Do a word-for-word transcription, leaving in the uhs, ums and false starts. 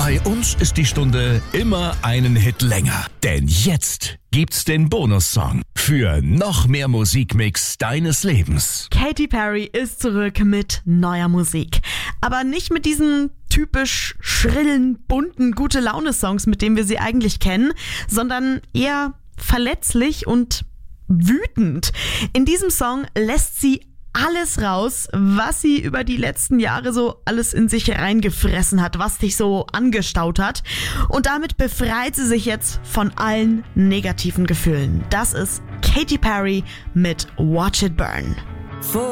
Bei uns ist die Stunde immer einen Hit länger. Denn jetzt gibt's den Bonussong für noch mehr Musikmix deines Lebens. Katy Perry ist zurück mit neuer Musik. Aber nicht mit diesen typisch schrillen, bunten, Gute-Laune-Songs, mit denen wir sie eigentlich kennen, sondern eher verletzlich und wütend. In diesem Song lässt sie alles raus, was sie über die letzten Jahre so alles in sich reingefressen hat, was sich so angestaut hat. Und damit befreit sie sich jetzt von allen negativen Gefühlen. Das ist Katy Perry mit Watch It Burn.